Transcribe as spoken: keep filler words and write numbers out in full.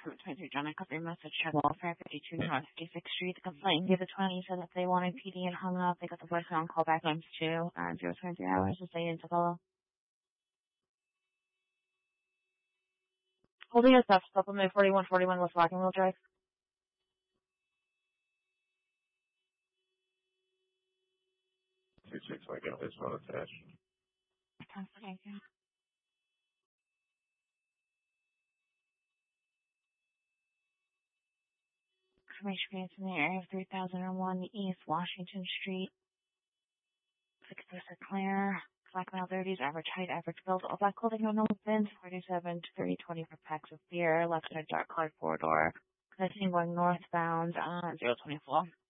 seven twenty-three John, I got your message. Check Welfare, fifty-two North fifty-sixth Street. The complaint gave the twenty, said that they wanted P D and hung up. They got the voicemail and call back times two, uh, zero twenty-three hours to stay in Tacolo. Holding us up, supplement forty-one forty-one West Walking Wheel Drive. Two six, I got this one attached. Thank you. Information creates in the area of three thousand one East Washington Street. Six percent clear. Black male thirties, average height, average build. All black clothing, no pins. forty-seven to thirty, twenty for packs of beer. Left side dark colored four door. Continuing going northbound, uh, zero twenty-four.